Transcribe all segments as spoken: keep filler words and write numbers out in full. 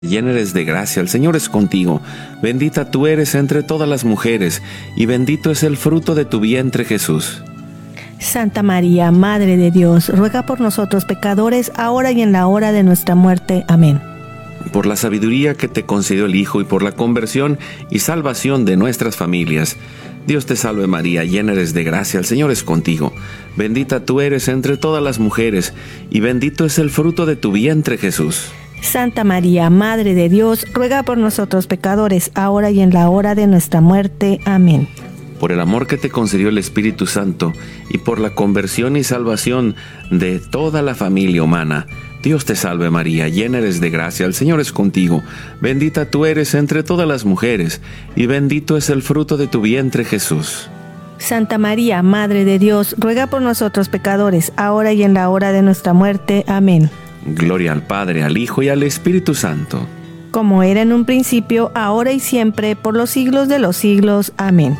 Llena eres de gracia, el Señor es contigo. Bendita tú eres entre todas las mujeres, y bendito es el fruto de tu vientre, Jesús. Santa María, Madre de Dios, ruega por nosotros pecadores, ahora y en la hora de nuestra muerte. Amén. Por la sabiduría que te concedió el Hijo y por la conversión y salvación de nuestras familias, Dios te salve María, llena eres de gracia, el Señor es contigo. Bendita tú eres entre todas las mujeres, y bendito es el fruto de tu vientre, Jesús. Santa María, Madre de Dios, ruega por nosotros pecadores, ahora y en la hora de nuestra muerte. Amén. Por el amor que te concedió el Espíritu Santo y por la conversión y salvación de toda la familia humana, Dios te salve María, llena eres de gracia, el Señor es contigo. Bendita tú eres entre todas las mujeres, y bendito es el fruto de tu vientre, Jesús. Santa María, Madre de Dios, ruega por nosotros pecadores, ahora y en la hora de nuestra muerte. Amén. Gloria al Padre, al Hijo y al Espíritu Santo. Como era en un principio, ahora y siempre, por los siglos de los siglos. Amén.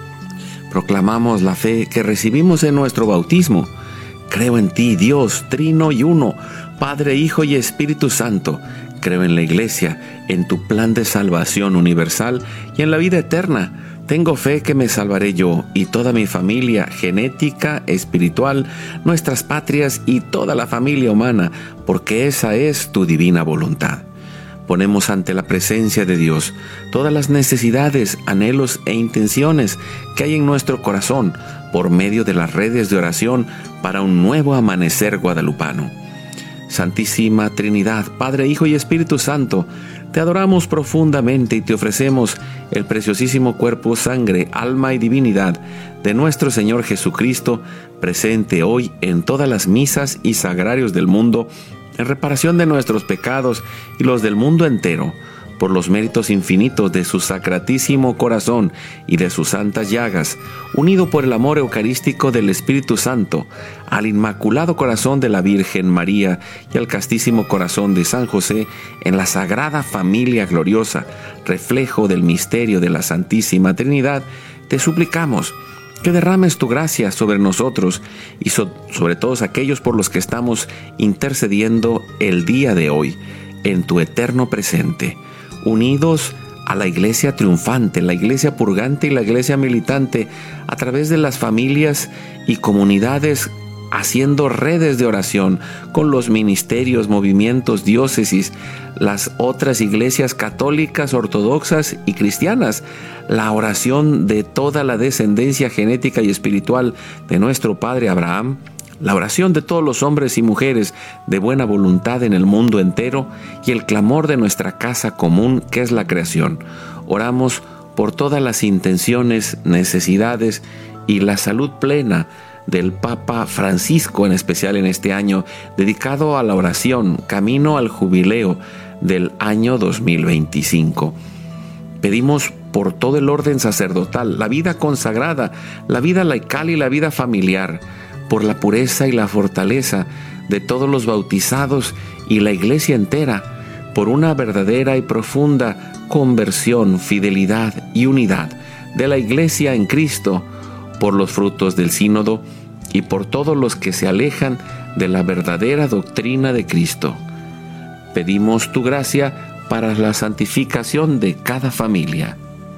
Proclamamos la fe que recibimos en nuestro bautismo. Creo en ti, Dios, trino y uno, Padre, Hijo y Espíritu Santo. Creo en la Iglesia, en tu plan de salvación universal y en la vida eterna. Tengo fe que me salvaré yo y toda mi familia genética, espiritual, nuestras patrias y toda la familia humana, porque esa es tu divina voluntad. Ponemos ante la presencia de Dios todas las necesidades, anhelos e intenciones que hay en nuestro corazón por medio de las redes de oración para un nuevo amanecer guadalupano. Santísima Trinidad, Padre, Hijo y Espíritu Santo, te adoramos profundamente y te ofrecemos el preciosísimo cuerpo, sangre, alma y divinidad de nuestro Señor Jesucristo, presente hoy en todas las misas y sagrarios del mundo, en reparación de nuestros pecados y los del mundo entero, por los méritos infinitos de su sacratísimo corazón y de sus santas llagas, unido por el amor eucarístico del Espíritu Santo, al Inmaculado Corazón de la Virgen María y al castísimo corazón de San José, en la Sagrada Familia Gloriosa, reflejo del misterio de la Santísima Trinidad, te suplicamos que derrames tu gracia sobre nosotros y so- sobre todos aquellos por los que estamos intercediendo el día de hoy, en tu eterno presente, unidos a la Iglesia triunfante, la Iglesia purgante y la Iglesia militante, a través de las familias y comunidades, haciendo redes de oración con los ministerios, movimientos, diócesis, las otras iglesias católicas, ortodoxas y cristianas, la oración de toda la descendencia genética y espiritual de nuestro Padre Abraham, la oración de todos los hombres y mujeres de buena voluntad en el mundo entero y el clamor de nuestra casa común que es la creación. Oramos por todas las intenciones, necesidades y la salud plena del Papa Francisco, en especial en este año dedicado a la oración, camino al jubileo del año dos mil veinticinco. Pedimos por todo el orden sacerdotal, la vida consagrada, la vida laical y la vida familiar, por la pureza y la fortaleza de todos los bautizados y la Iglesia entera, por una verdadera y profunda conversión, fidelidad y unidad de la Iglesia en Cristo, por los frutos del sínodo y por todos los que se alejan de la verdadera doctrina de Cristo. Pedimos tu gracia para la santificación de cada familia.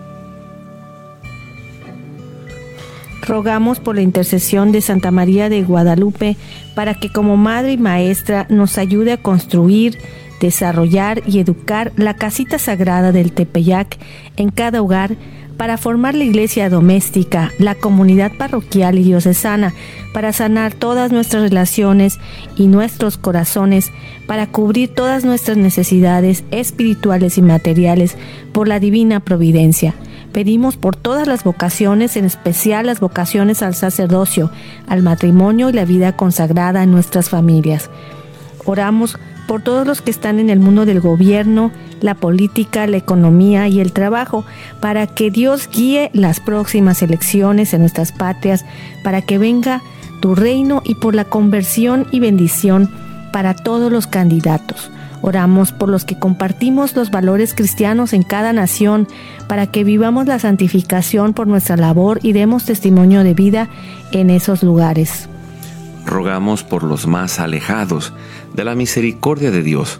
Rogamos por la intercesión de Santa María de Guadalupe para que como Madre y Maestra nos ayude a construir, desarrollar y educar la casita sagrada del Tepeyac en cada hogar, para formar la iglesia doméstica, la comunidad parroquial y diocesana, para sanar todas nuestras relaciones y nuestros corazones, para cubrir todas nuestras necesidades espirituales y materiales por la divina providencia. Pedimos por todas las vocaciones, en especial las vocaciones al sacerdocio, al matrimonio y la vida consagrada en nuestras familias. Oramos por todos los que están en el mundo del gobierno, la política, la economía y el trabajo, para que Dios guíe las próximas elecciones en nuestras patrias, para que venga tu reino y por la conversión y bendición para todos los candidatos. Oramos por los que compartimos los valores cristianos en cada nación, para que vivamos la santificación por nuestra labor y demos testimonio de vida en esos lugares. Rogamos por los más alejados de la misericordia de Dios,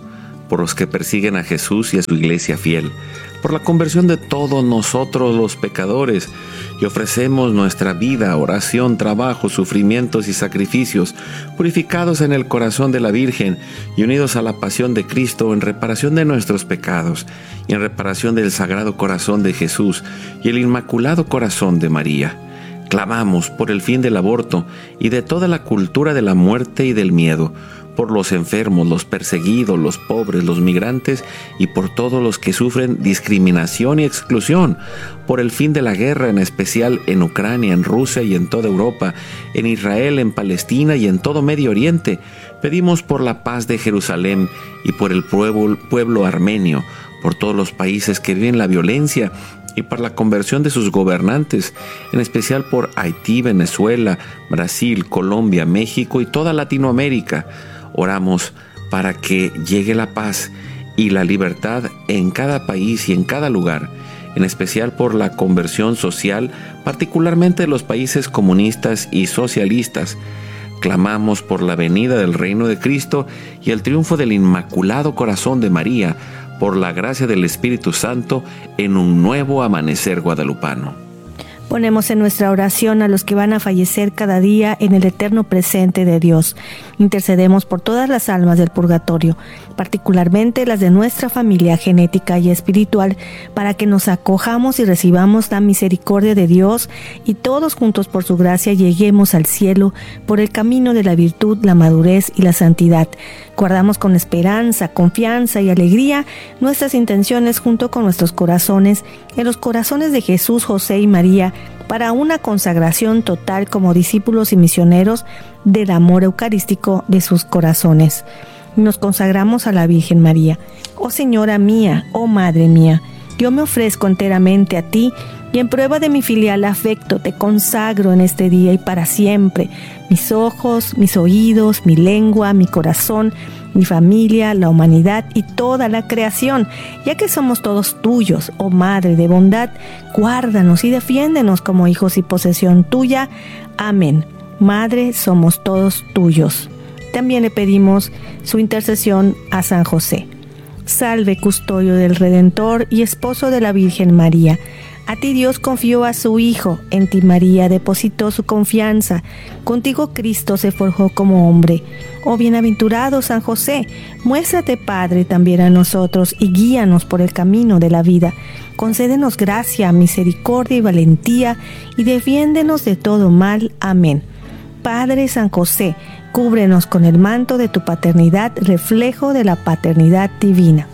por los que persiguen a Jesús y a su iglesia fiel, por la conversión de todos nosotros los pecadores, y ofrecemos nuestra vida, oración, trabajo, sufrimientos y sacrificios, purificados en el corazón de la Virgen y unidos a la pasión de Cristo en reparación de nuestros pecados y en reparación del Sagrado Corazón de Jesús y el Inmaculado Corazón de María. Clamamos por el fin del aborto y de toda la cultura de la muerte y del miedo, por los enfermos, los perseguidos, los pobres, los migrantes y por todos los que sufren discriminación y exclusión, por el fin de la guerra, en especial en Ucrania, en Rusia y en toda Europa, en Israel, en Palestina y en todo Medio Oriente. Pedimos por la paz de Jerusalén y por el pueblo, pueblo armenio, por todos los países que viven la violencia y por la conversión de sus gobernantes, en especial por Haití, Venezuela, Brasil, Colombia, México y toda Latinoamérica. Oramos para que llegue la paz y la libertad en cada país y en cada lugar, en especial por la conversión social, particularmente de los países comunistas y socialistas. Clamamos por la venida del reino de Cristo y el triunfo del Inmaculado Corazón de María, por la gracia del Espíritu Santo, en un nuevo amanecer guadalupano. Ponemos en nuestra oración a los que van a fallecer cada día en el eterno presente de Dios. Intercedemos por todas las almas del purgatorio, particularmente las de nuestra familia genética y espiritual, para que nos acojamos y recibamos la misericordia de Dios y todos juntos por su gracia lleguemos al cielo por el camino de la virtud, la madurez y la santidad. Guardamos con esperanza, confianza y alegría nuestras intenciones junto con nuestros corazones en los corazones de Jesús, José y María, para una consagración total como discípulos y misioneros del amor eucarístico de sus corazones. Nos consagramos a la Virgen María. Oh Señora mía, oh Madre mía, yo me ofrezco enteramente a ti y en prueba de mi filial afecto te consagro en este día y para siempre mis ojos, mis oídos, mi lengua, mi corazón, mi familia, la humanidad y toda la creación, ya que somos todos tuyos, oh Madre de bondad, guárdanos y defiéndenos como hijos y posesión tuya. Amén. Madre, somos todos tuyos. También le pedimos su intercesión a San José. Salve, custodio del Redentor y esposo de la Virgen María. A ti Dios confió a su Hijo, en ti María depositó su confianza, contigo Cristo se forjó como hombre. Oh bienaventurado San José, muéstrate Padre también a nosotros y guíanos por el camino de la vida. Concédenos gracia, misericordia y valentía y defiéndenos de todo mal. Amén. Padre San José, cúbrenos con el manto de tu paternidad, reflejo de la paternidad divina.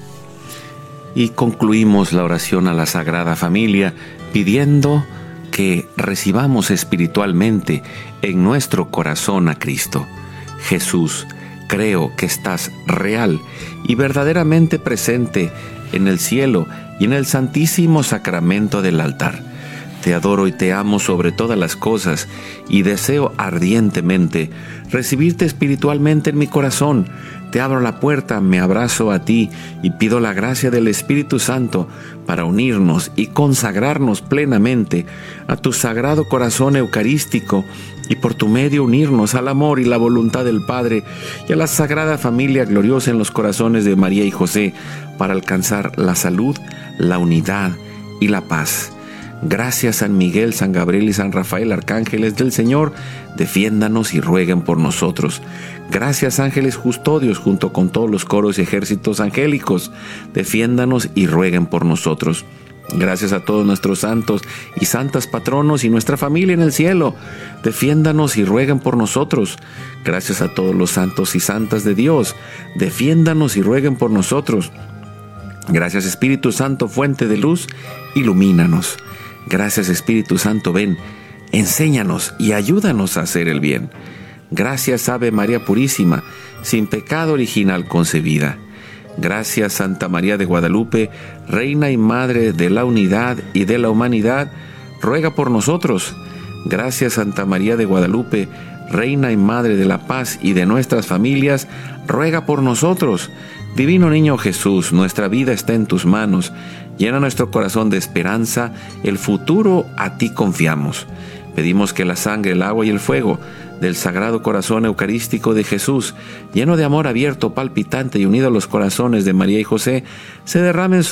Y concluimos la oración a la Sagrada Familia pidiendo que recibamos espiritualmente en nuestro corazón a Cristo. Jesús, creo que estás real y verdaderamente presente en el cielo y en el santísimo sacramento del altar. Te adoro y te amo sobre todas las cosas y deseo ardientemente recibirte espiritualmente en mi corazón. Te abro la puerta, me abrazo a ti y pido la gracia del Espíritu Santo para unirnos y consagrarnos plenamente a tu sagrado corazón eucarístico y por tu medio unirnos al amor y la voluntad del Padre y a la Sagrada Familia gloriosa en los corazones de María y José para alcanzar la salud, la unidad y la paz. Gracias San Miguel, San Gabriel y San Rafael, arcángeles del Señor, defiéndanos y rueguen por nosotros. Gracias ángeles custodios, junto con todos los coros y ejércitos angélicos, defiéndanos y rueguen por nosotros. Gracias a todos nuestros santos y santas patronos y nuestra familia en el cielo, defiéndanos y rueguen por nosotros. Gracias a todos los santos y santas de Dios, defiéndanos y rueguen por nosotros. Gracias Espíritu Santo, fuente de luz, ilumínanos. Gracias Espíritu Santo, ven, enséñanos y ayúdanos a hacer el bien. Gracias Ave María Purísima, sin pecado original concebida. Gracias Santa María de Guadalupe, Reina y Madre de la unidad y de la humanidad, ruega por nosotros. Gracias Santa María de Guadalupe, Reina y Madre de la paz y de nuestras familias, ruega por nosotros. Divino Niño Jesús, nuestra vida está en tus manos. Llena nuestro corazón de esperanza, el futuro a ti confiamos. Pedimos que la sangre, el agua y el fuego del Sagrado Corazón Eucarístico de Jesús, lleno de amor abierto, palpitante y unido a los corazones de María y José, se derramen